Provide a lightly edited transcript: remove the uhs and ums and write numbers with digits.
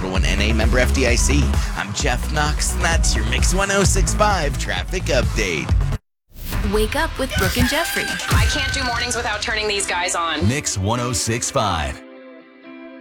Title 1 NA, member FDIC. I'm Jeff Knox, and that's your Mix 1065 traffic update. Wake up with Brooke and Jeffrey. I can't do mornings without turning these guys on. Mix 1065.